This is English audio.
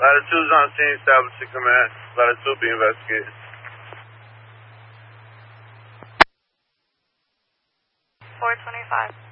Ladder 2's on scene, establishing command. Ladder 2 be investigated. 425.